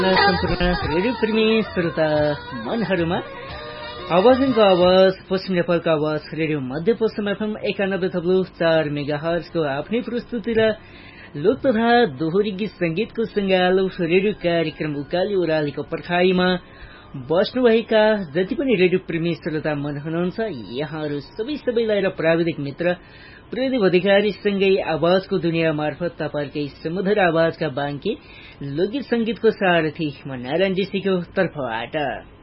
सम्पूर्ण रेडियो प्रेमी श्रोता मनहरूमा आवाजको आवाज पश्चिम नेपालको आवाज रेडियो मध्यपश्चिम एफएम 91.4 मेगाहर्जको आफ्नै प्रस्तुति र लोक तथा दोहोरी गीत संगीतको सङ्गालो रेडियो कार्यक्रम उकाली ओह्रालीको पर्खाइमा बस्नुभएका जति पनि रेडियो प्रेमी श्रोता मन हुनुहुन्छ यहाँहरू सबैलाई र प्राविधिक मित्र प्रदीप अधिकारी सँगै आवाजको दुनियाँ मार्फत तपाईहरुकै सुमधुर आवाजका बाँकी लोकगीत संगीतको सारथी म नारायण जीसीको तर्फबाट।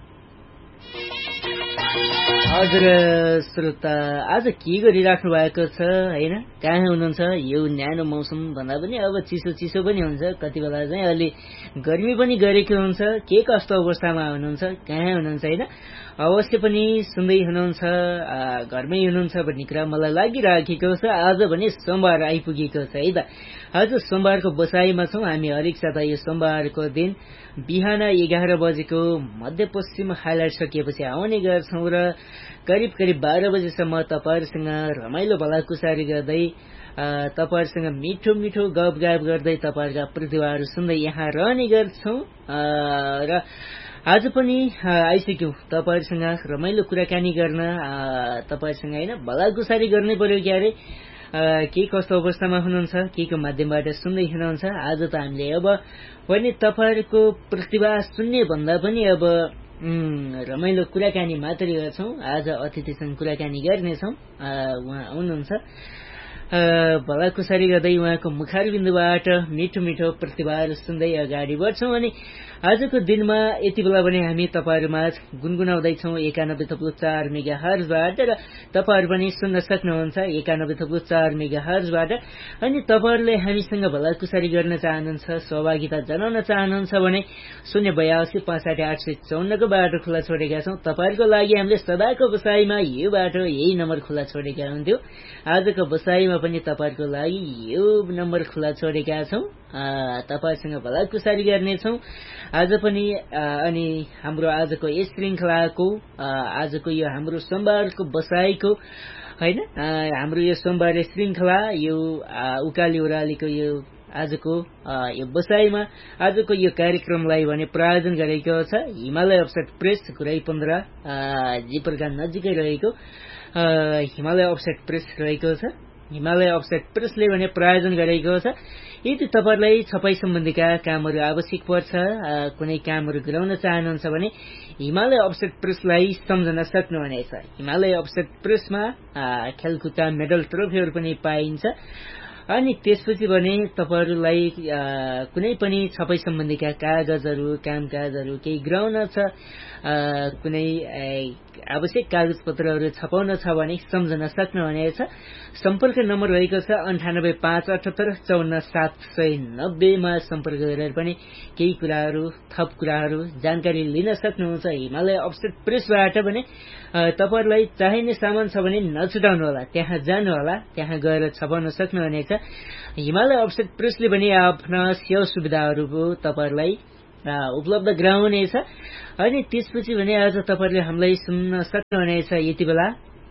हजुर श्रोता, आज के गरिराख्नु भएको छ हैन, कहाँ हुनुहुन्छ? यो न्यानो मौसम भन्दा पनि अब चिसो पनि हुन्छ, कति बेला चाहिँ अलि गर्मी पनि गरेको हुन्छ। के कस्तो अवस्थामा हुनुहुन्छ, कहाँ हुनुहुन्छ हैन, अवश्य पनि सुन्दै हुनुहुन्छ, घरमै हुनुहुन्छ भन्ने कुरा मलाई लागिराखेको छ। आज भने सोमबार आइपुगेको छ है त। आज सोमबारको बसाइमा छौं हामी। हरेक साता यो सोमबारको दिन बिहान 11 बजेको मध्यपश्चिम हाइलाइट सकिएपछि आउने गर्छौं र करिब 12 बजेसम्म तपाईहरुसँग रमाइलो भलाकुसारी गर्दै तपाईहरुसँग मिठो मिठो गफगाफ गर्दै तपाईहरुका प्रतिभाहरू सुन्दै यहाँ रहने गर्छौं। र आज पनि आइसक्यौं तपाईहरुसँग रमाइलो कुराकानी गर्न, तपाईहरुसँग हैन भलाकुसारी गर्नै पर्यो क्यारे। के कस्तो अवस्थामा हुनुहुन्छ, के को माध्यमबाट सुन्दै हुनुहुन्छ। आज त हामीले अब पनि तपाईहरुको प्रतिभा सुन्ने भन्दा पनि अब रमाइलो कुराकानी मात्रै गर्छौं। आज अतिथिसँग कुराकानी गर्नेछौं। उहाँ आउनुहुन्छ, भलाकुसारी गर्दै उहाँको मुखारबिन्दुबाट मिठो मिठो प्रतिभाहरू सुन्दै अगाडि बढ्छौं। अनि आजको दिनमा यति बेला भने हामी तपाईहरुमाझ गुनगुनाउँदैछौं 91.4 मेगाहर्जबाट र तपाईहरु पनि सुन्न सक्नुहुन्छ 91.4 मेगाहर्जबाट। अनि तपाईहरुले हामीसँग भलाकुसारी गर्न चाहनुहुन्छ, सहभागिता जनाउन चाहनुहुन्छ भने 082 588 854 को बाटो खुला छोडेका छौं। तपाईहरुको लागि हामीले सदाको बसाइमा यो बाटो, यही नम्बर खुला छोडेका हुन्थ्यौ। आजको बसाइमा पनि तपाईहरुको लागि यो नम्बर खुला छोडेका छौं। तपाईहरुसँग भलाकुसारी गर्नेछौं आज पनि। अनि हाम्रो आजको यस श्रृंखलाको आजको यो हाम्रो सोमबारको बसाइको हैन, हाम्रो यो सोमबार श्रृंखला यो उकाली ओह्रालीको यो आजको यो बसाइमा आजको यो कार्यक्रमलाई भने प्रायोजन गरेको छ हिमालय अफसेट प्रेस, गुराई 15 जिपरका नजिकै रहेको हिमालय अफसेट प्रेस रहेको छ। हिमालय अफसेट प्रेसले भने प्रायोजन गरेको छ। यदि तपाईहरुलाई छपाई सम्बन्धीका कामहरू आवश्यक पर्छ, कुनै कामहरू गराउन चाहनुहुन्छ भने हिमालय अफसेट प्रेसलाई सम्झन सक्नुहुनेछ। हिमालय अफसेट प्रेसमा खेलकुदका मेडल ट्रफीहरू पनि पाइन्छ। अनि त्यसपछि भने तपाईहरुलाई कुनै पनि छपाई सम्बन्धीका कागजहरू, कामकाजहरू केही गराउन छ, कुनै आवश्यक कागजपत्रहरू छपाउन छ भने सम्झन सक्नुहुनेछ। सम्पर्क नम्बर रहेको छ 98 578 54 790 मा सम्पर्क गरेर पनि केही कुराहरू, थप कुराहरू जानकारी लिन सक्नुहुन्छ। हिमालय अफसेट प्रेसबाट भने तपाईहरुलाई चाहिने सामान छ भने नछुटाउनु होला, त्यहाँ जानु होला, त्यहाँ गएर छपाउन सक्नुहुनेछ। हिमालय अफसेट प्रेसले पनि आफ्ना सेवा सुविधाहरूको तपाईहरुलाई उपलब्ध गराउनेछ। अनि त्यसपछि भने आज तपाईहरुले हामीलाई सुन्न सक्नुहुनेछ यति बेला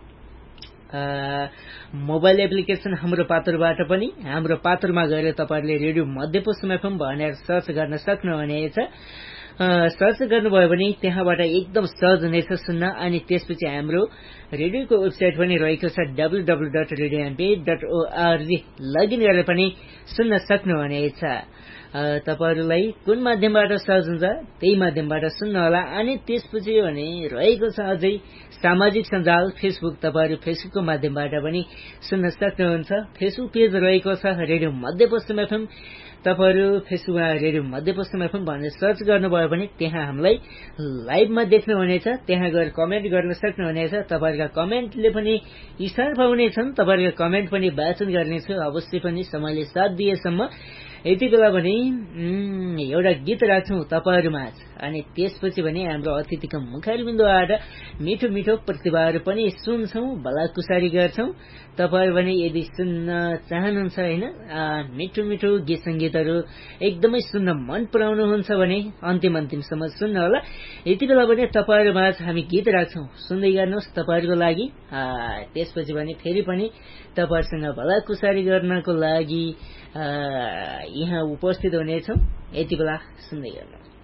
मोबाइल एप्लिकेसन हाम्रो पात्रबाट पनि। हाम्रो पात्रमा गएर तपाईहरुले रेडियो मध्यपश्चिम एफएम भनेर सर्च गर्न सक्नुहुनेछ। सर्च गर्नुभयो भने त्यहाँबाट एकदम सहज हुनेछ सुन्न। अनि त्यसपछि हाम्रो रेडियोको वेबसाइट पनि रहेको छ www.radiomp.org, लगइन गरेर पनि सुन्न सक्नुहुनेछ। तपाईहरुलाई कुन माध्यमबाट सहज हुन्छ त्यही माध्यमबाट सुन्न होला। अनि त्यसपछि भने रहेको छ अझै सामाजिक सञ्जाल फेसबुक, तपाईहरु फेसबुकको माध्यमबाट पनि सुन्न सक्नुहुन्छ। फेसबुक पेज रहेको छ रेडियो मध्यपश्चिम एफएम। तपाईहरु फेसबुकमा रेडियो मध्यपश्चिम एफएम भनेर सर्च गर्नुभयो भने त्यहाँ हामीलाई लाइभमा देख्नुहुनेछ। त्यहाँ गएर कमेन्ट गर्न सक्नुहुनेछ। तपाईहरुका कमेन्टले पनि स्थान पाउनेछन्। तपाईहरुका कमेन्ट पनि वाचन गर्नेछु अवश्य पनि समयले साथ दिएसम्म। यति बेला भने एउटा गीत राख्छौं तपाईहरुमाझ। अनि त्यसपछि भने हाम्रो अतिथिको मुखारबिन्दुबाट मिठो मिठो प्रतिभाहरू पनि सुन्छौं, भलाकुसारी गर्छौं। तपाईहरु भने यदि सुन्न चाहनुहुन्छ हैन, मिठो मिठो गीत संगीतहरू एकदमै सुन्न मन पराउनुहुन्छ भने अन्तिमसम्म सुन्न होला। यति बेला भने तपाईहरुमाझ हामी गीत राख्छौं, सुन्दै गर्नुहोस् तपाईहरुको लागि। त्यसपछि भने फेरि पनि तपाईहरुसँग भलाकुसारी गर्नको लागि यहाँ उपस्थित हुनेछौं। यति बेला सुन्दै गर्नुहोस्।